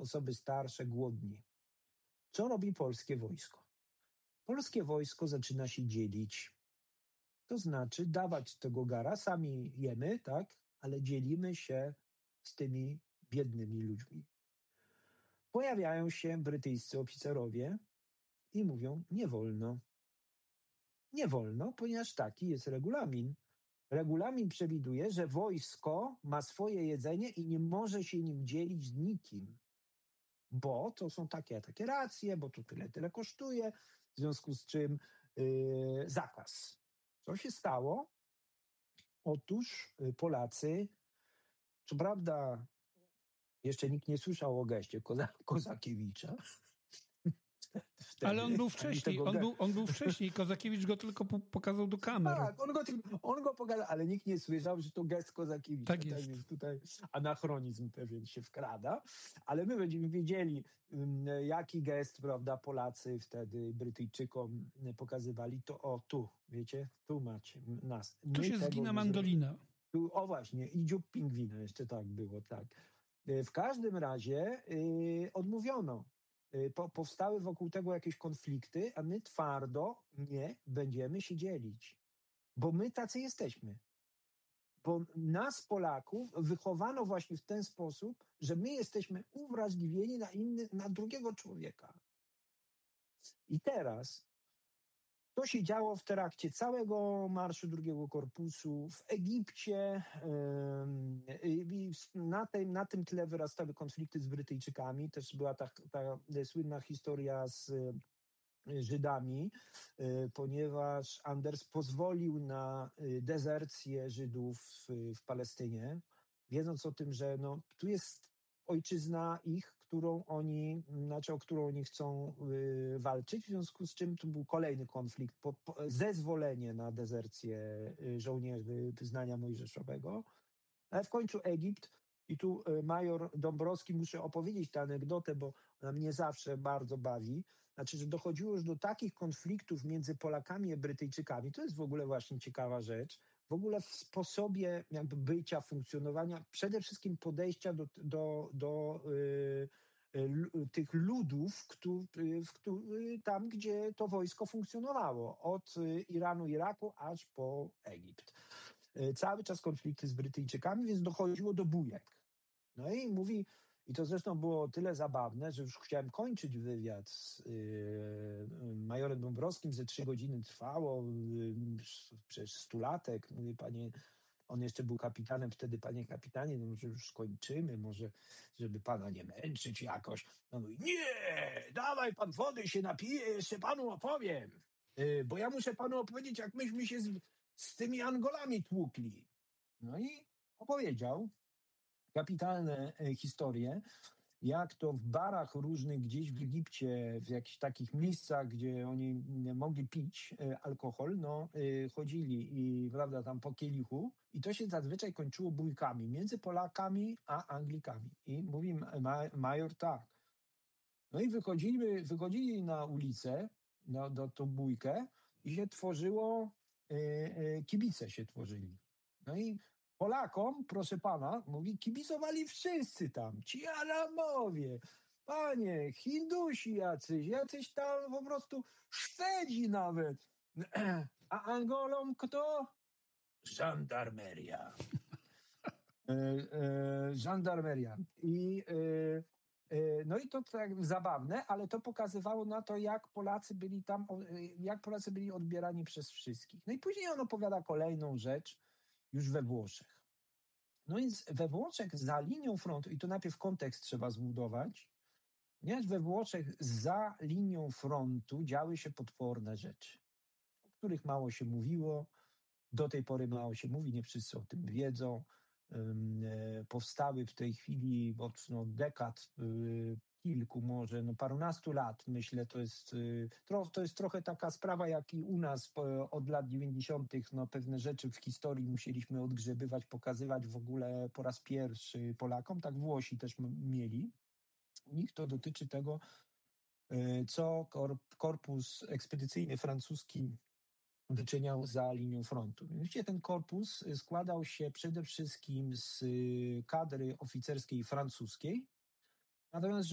osoby starsze, głodni. Co robi polskie wojsko? Polskie wojsko zaczyna się dzielić. To znaczy dawać tego gara, sami jemy, tak, ale dzielimy się z tymi biednymi ludźmi. Pojawiają się brytyjscy oficerowie i mówią, nie wolno. Nie wolno, ponieważ taki jest regulamin. Regulamin przewiduje, że wojsko ma swoje jedzenie i nie może się nim dzielić z nikim, bo to są takie racje, bo to tyle kosztuje, w związku z czym zakaz. Co się stało? Otóż Polacy, co prawda jeszcze nikt nie słyszał o geście Kozakiewicza. Wtedy, ale on był wcześniej, on był wcześniej, Kozakiewicz go tylko pokazał do kamer. Tak, on go pokazał, ale nikt nie słyszał, że to gest Kozakiewicza. Tak jest. Więc tutaj anachronizm pewien się wkrada, ale my będziemy wiedzieli, jaki gest, prawda, Polacy wtedy Brytyjczykom pokazywali. To tu, wiecie, tu macie nas. Tu się zgina mandolina. O właśnie, i dziób pingwina, jeszcze tak było, tak. W każdym razie odmówiono. Powstały wokół tego jakieś konflikty, a my twardo nie będziemy się dzielić. Bo my tacy jesteśmy. Bo nas, Polaków, wychowano właśnie w ten sposób, że my jesteśmy uwrażliwieni na drugiego człowieka. I teraz to się działo w trakcie całego Marszu II Korpusu, w Egipcie. Na tym tle wyrastały konflikty z Brytyjczykami. Też była ta słynna historia z Żydami, ponieważ Anders pozwolił na dezercję Żydów w Palestynie, wiedząc o tym, że tu jest ojczyzna ich, o którą oni chcą walczyć, w związku z czym tu był kolejny konflikt, zezwolenie na dezercję żołnierzy wyznania mojżeszowego, ale w końcu Egipt. I tu major Dąbrowski, muszę opowiedzieć tę anegdotę, bo ona mnie zawsze bardzo bawi. Znaczy, że dochodziło już do takich konfliktów między Polakami a Brytyjczykami. To jest w ogóle właśnie ciekawa rzecz. W ogóle w sposobie jakby bycia, funkcjonowania, przede wszystkim podejścia do tych ludów, tam, gdzie to wojsko funkcjonowało. Od Iranu, Iraku, aż po Egipt. Cały czas konflikty z Brytyjczykami, więc dochodziło do bujek. No i mówi, i to zresztą było tyle zabawne, że już chciałem kończyć wywiad z majorem Dąbrowskim, ze 3 godziny trwało, przecież 100-latek. Mówi, panie, on jeszcze był kapitanem wtedy, panie kapitanie, no może już skończymy, może żeby pana nie męczyć jakoś. No mówi, nie, dawaj pan wody się napije, jeszcze panu opowiem, bo ja muszę panu opowiedzieć, jak myśmy się z tymi Angolami tłukli. No i opowiedział kapitalne historie, jak to w barach różnych gdzieś w Egipcie, w jakichś takich miejscach, gdzie oni mogli pić alkohol, chodzili i prawda, tam po kielichu i to się zazwyczaj kończyło bójkami między Polakami a Anglikami. I mówi major tak. No i wychodzili na ulicę, do tą bójkę i się tworzyło, kibice się tworzyli. No i Polakom, proszę pana, mówi, kibicowali wszyscy tam, ci Aramowie, panie, Hindusi jacyś tam po prostu Szwedzi nawet. A Angolom kto? Żandarmeria. Żandarmeria. No i to tak zabawne, ale to pokazywało na to, jak Polacy byli odbierani przez wszystkich. No i później on opowiada kolejną rzecz już we Włoszech. No więc we Włoszech za linią frontu, i to najpierw kontekst trzeba zbudować, ponieważ we Włoszech za linią frontu działy się potworne rzeczy, o których mało się mówiło, do tej pory mało się mówi, nie wszyscy o tym wiedzą. Powstały w tej chwili od dekad, kilku może, parunastu lat, myślę, to jest trochę taka sprawa, jak i u nas od lat 90. Pewne rzeczy w historii musieliśmy odgrzebywać, pokazywać w ogóle po raz pierwszy Polakom, tak Włosi też mieli. U nich to dotyczy tego, co korpus ekspedycyjny francuski wyczyniał za linią frontu. Mianowicie ten korpus składał się przede wszystkim z kadry oficerskiej francuskiej, natomiast